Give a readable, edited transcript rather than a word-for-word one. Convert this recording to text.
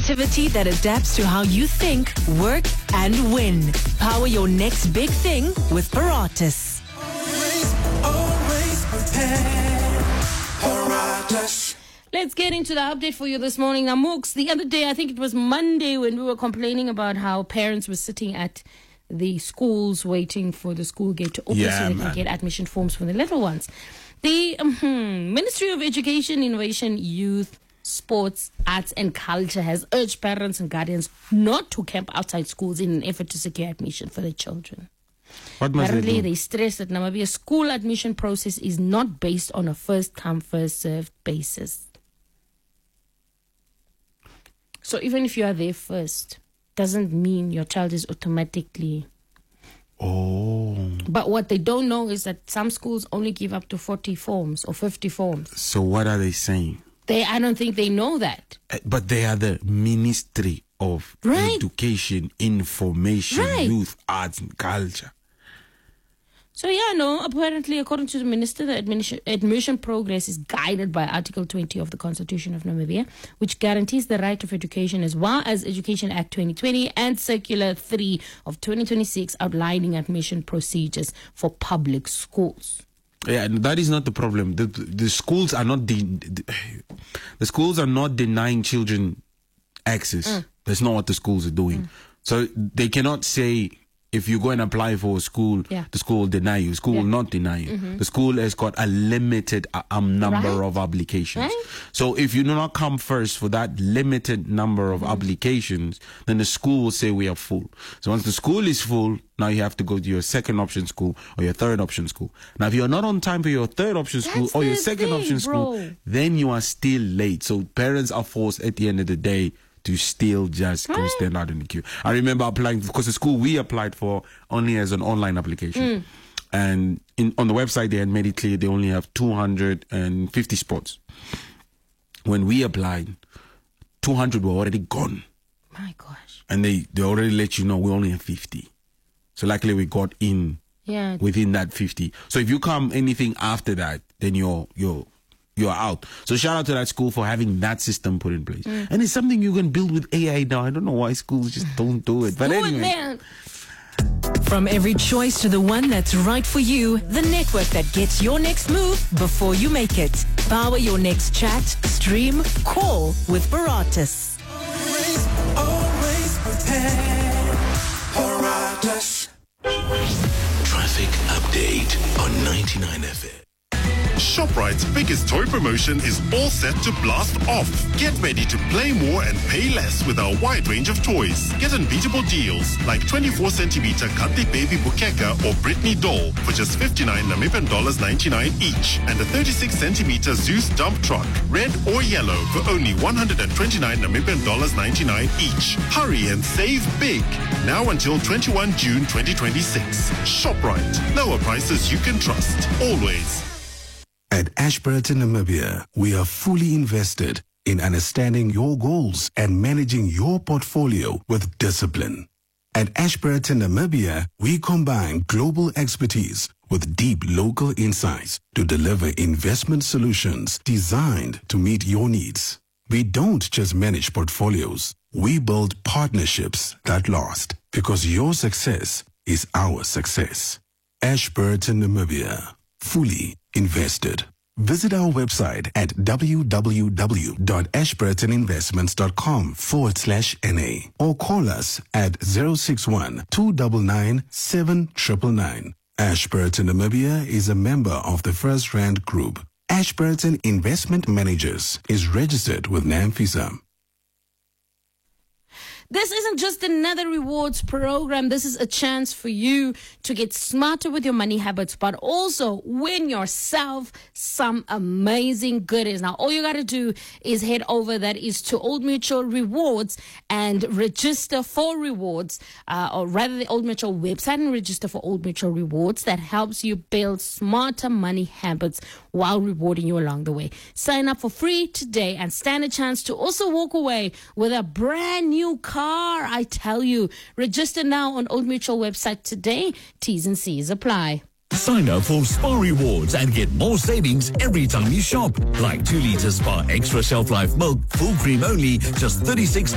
Creativity that adapts to how you think, work, and win. Power your next big thing with Paratus. Always prepared. Paratus. Let's get into the update for you this morning. Now, Mooks, the other day, I think it was Monday, when we were complaining about how parents were sitting at the schools waiting for the school gate to open so they can get admission forms for the little ones. The Ministry of Education, Innovation, Youth, Sports, Arts and Culture has urged parents and guardians not to camp outside schools in an effort to secure admission for their children. Apparently, they stress that Namibia's school admission process is not based on a first-come, first-served basis. So even if you are there first, doesn't mean your child is automatically... But what they don't know is that some schools only give up to 40 forms or 50 forms. So what are they saying? I don't think they know that. But they are the Ministry of Education, Information, Youth, Arts and Culture. So apparently according to the minister, the admission progress is guided by Article 20 of the Constitution of Namibia, which guarantees the right of education, as well as Education Act 2020 and Circular 3 of 2026 outlining admission procedures for public schools. Yeah, that is not the problem. The schools are not the schools are not denying children access. That's not what the schools are doing. So they cannot say, if you go and apply for a school, the school will deny you. The school will not deny you. The school has got a limited number of applications. So if you do not come first for that limited number of applications, then the school will say we are full. So once the school is full, now you have to go to your second option school or your third option school. Now, if you're not on time for your third option school or your second option school, then you are still late. So parents are forced at the end of the day to still just go stand out in the queue. I remember applying, because the school we applied for only as an online application. And on the website, they had made it clear they only have 250 spots. When we applied, 200 were already gone. My gosh. And they already let you know we only have 50. So luckily we got in within that 50. So if you come anything after that, then you're out. So shout out to that school for having that system put in place. And it's something you can build with AI now. I don't know why schools just don't do it. But anyway. From every choice to the one that's right for you, the network that gets your next move before you make it. Power your next chat, stream, call with Paratus. Always prepared. Paratus. Traffic update on 99 FM. ShopRite's biggest toy promotion is all set to blast off. Get ready to play more and pay less with our wide range of toys. Get unbeatable deals like 24cm Cuddly Baby Bukeka or Britney doll for just 59 Namibian dollars 99 each, and a 36cm Zeus dump truck, red or yellow, for only 129 Namibian dollars 99 each. Hurry and save big. Now until 21 June 2026. ShopRite. Lower prices you can trust. Always. At Ashburton, Namibia, we are fully invested in understanding your goals and managing your portfolio with discipline. At Ashburton, Namibia, we combine global expertise with deep local insights to deliver investment solutions designed to meet your needs. We don't just manage portfolios. We build partnerships that last, because your success is our success. Ashburton, Namibia. Fully invested. Visit our website at www.ashburtoninvestments.com/NA or call us at 061-299-7999. Ashburton, Namibia is a member of the First Rand Group. Ashburton Investment Managers is registered with NAMFISA. This isn't just another rewards program. This is a chance for you to get smarter with your money habits, but also win yourself some amazing goodies. Now, all you got to do is head over, that is to Old Mutual Rewards, and register for rewards, or rather the Old Mutual website, and register for Old Mutual Rewards. That helps you build smarter money habits while rewarding you along the way. Sign up for free today and stand a chance to also walk away with a brand new car. I tell you, register now on Old Mutual website today. T's and C's apply. Sign up for Spar Rewards and get more savings every time you shop. Like 2 liters Spar Extra Shelf Life Milk, full cream only, just 36